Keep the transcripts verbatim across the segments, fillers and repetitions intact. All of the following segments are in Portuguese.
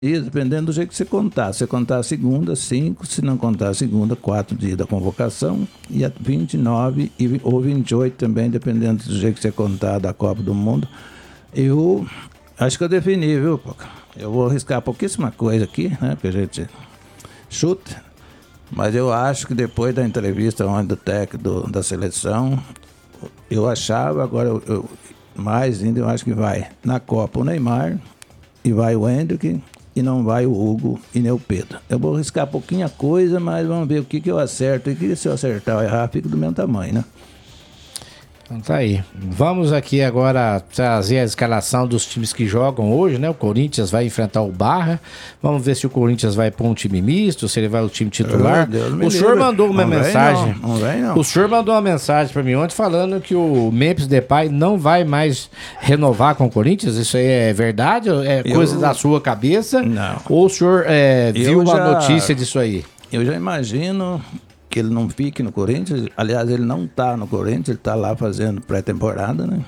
Isso, dependendo do jeito que você contar. Se você contar a segunda, cinco. Se não contar a segunda, quatro dias da convocação. E a vinte e nove e, ou vinte e oito também, dependendo do jeito que você contar da Copa do Mundo. Eu acho que eu defini, viu, Poca? Eu vou arriscar pouquíssima coisa aqui, né? Porque a gente chuta. Mas eu acho que depois da entrevista onde do técnico do, da seleção, eu achava, agora eu, eu, mais ainda, eu acho que vai na Copa o Neymar, e vai o Hendrick, e não vai o Hugo e nem o Pedro. Eu vou arriscar pouquinha coisa, mas vamos ver o que, que eu acerto. E que se eu acertar ou errar, fica do mesmo tamanho, né? Então tá aí. Vamos aqui agora trazer a escalação dos times que jogam hoje, né? O Corinthians vai enfrentar o Barra. Vamos ver se o Corinthians vai para um time misto, se ele vai o time titular. Oh, o senhor mandou uma não mensagem. Não, não vem, não. O senhor mandou uma mensagem para mim ontem falando que o Memphis Depay não vai mais renovar com o Corinthians. Isso aí é verdade? É eu... coisa da sua cabeça? Não. Ou o senhor é, viu já... uma notícia disso aí? Eu já imagino que ele não fique no Corinthians. Aliás, ele não está no Corinthians, ele está lá fazendo pré-temporada, né?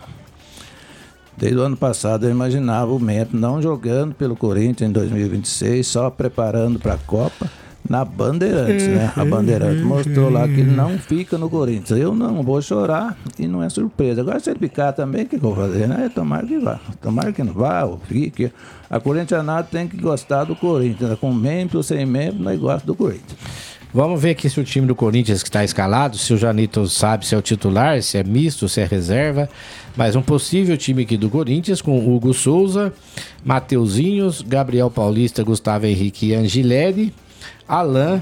Desde o ano passado eu imaginava o Memphis não jogando pelo Corinthians em dois mil e vinte e seis, só preparando para a Copa na Bandeirantes, né? A Bandeirantes mostrou lá que ele não fica no Corinthians. Eu não vou chorar e não é surpresa. Agora se ele ficar também, o que, que eu vou fazer? Né? Tomara que vá. Tomara que não vá ou fique. A Corintianada tem que gostar do Corinthians. Com membro ou sem membro, nós gostamos do Corinthians. Vamos ver aqui se o time do Corinthians que está escalado, se o Janito sabe se é o titular, se é misto, se é reserva. Mas um possível time aqui do Corinthians com Hugo Souza, Mateuzinhos, Gabriel Paulista, Gustavo Henrique e Angileri, Alan,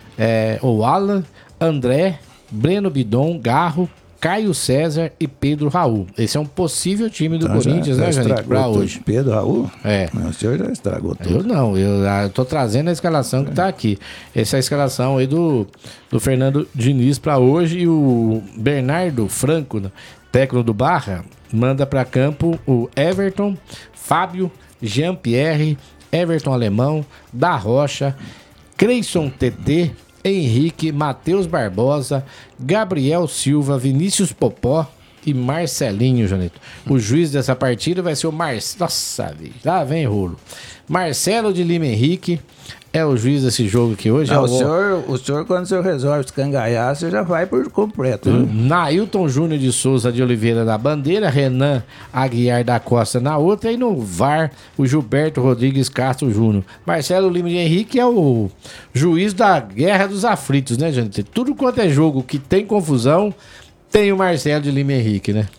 é, ou Alan, André, Breno Bidon, Garro, Caio César e Pedro Raul. Esse é um possível time do então Corinthians, já, já né, Janito, pra hoje. Pedro Raul? É. Não, o senhor já estragou tudo. Eu não, eu, eu tô trazendo a escalação que tá aqui. Essa é a escalação aí do, do Fernando Diniz pra hoje. E o Bernardo Franco, técnico do Barra, manda pra campo o Everton, Fábio, Jean-Pierre, Everton Alemão, Da Rocha, Creyson T T, Henrique, Matheus Barbosa, Gabriel Silva, Vinícius Popó e Marcelinho, Janito. O juiz dessa partida vai ser o Marcelo. Nossa, lá vem rolo. Marcelo de Lima Henrique é o juiz desse jogo aqui hoje. Não, é o... O, senhor, o senhor, quando o senhor resolve escangaiar, você já vai por completo. Né? Nailton Júnior de Souza de Oliveira na bandeira, Renan Aguiar da Costa na outra, e no V A R o Gilberto Rodrigues Castro Júnior. Marcelo Lima de Henrique é o juiz da Guerra dos Aflitos, né, gente? Tudo quanto é jogo que tem confusão, tem o Marcelo de Lima Henrique, né?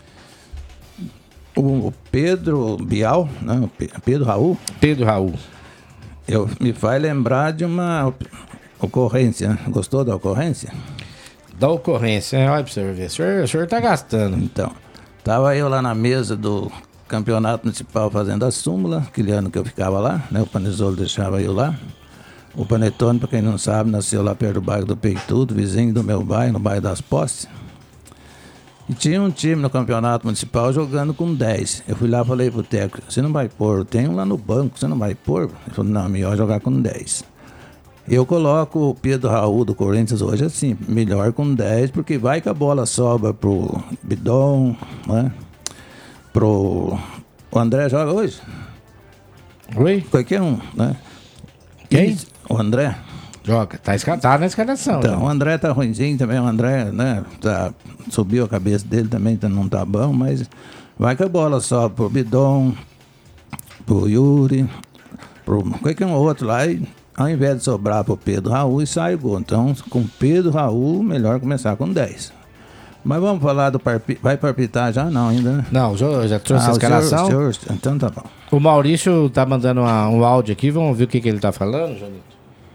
O Pedro Bial, né? O Pedro Raul. Pedro Raul. Eu, me faz lembrar de uma ocorrência, né? Gostou da ocorrência? Da ocorrência, olha pra você ver. O senhor, o senhor tá gastando. Então, tava eu lá na mesa do campeonato municipal fazendo a súmula, aquele ano que eu ficava lá, né? O Panizolo deixava eu lá. O Panetone, pra quem não sabe, nasceu lá perto do bairro do Peitudo, vizinho do meu bairro, no bairro das Posses. E tinha um time no campeonato municipal jogando com dez. Eu fui lá e falei pro técnico, você não vai pôr, tem um lá no banco, você não vai pôr? Ele falou, não, melhor jogar com dez. Eu coloco o Pedro Raul do Corinthians hoje assim, melhor com dez, porque vai que a bola sobra pro Bidon, né? Pro... O André joga hoje? Oi? Qualquer um, né? Quem? E o André. Joga, tá, tá na escalação. Então, né? o André tá ruimzinho também, o André, né? Tá, subiu a cabeça dele também, então não tá bom, mas vai que a bola sobra pro Bidon, pro Yuri, pro qualquer um outro lá, e ao invés de sobrar pro Pedro Raul, e sai o gol. Então, com Pedro Raul, melhor começar com dez. Mas vamos falar do parpi... Vai palpitar já? Não, ainda, né? Não, já, já trouxe ah, a escalação. O senhor, o senhor... Então tá bom. O Maurício tá mandando uma, um áudio aqui, vamos ver o que, que ele tá falando, Janito.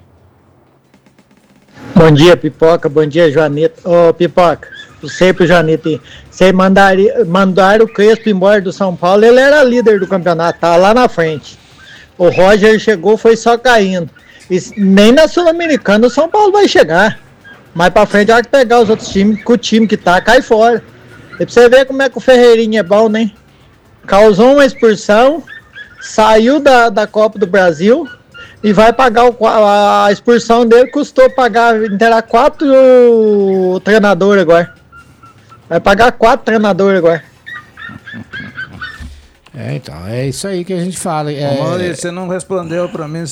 Bom dia, Pipoca. Bom dia, Joanita. Ô, oh, Pipoca, sempre o Joanita. Você mandaria, mandaram o Crespo embora do São Paulo, ele era líder do campeonato, tá lá na frente. O Roger chegou, foi só caindo. E nem na Sul-Americana o São Paulo vai chegar. Mais pra frente, a hora que pegar os outros times, com o time que tá, cai fora. E pra você ver como é que o Ferreirinha é bom, né? Causou uma expulsão, saiu da, da Copa do Brasil e vai pagar o, a expulsão dele, custou pagar, inteirar quatro treinadores agora. Vai pagar quatro treinadores agora. É, então, é isso aí que a gente fala. É... Ô, Maurício, você não respondeu para mim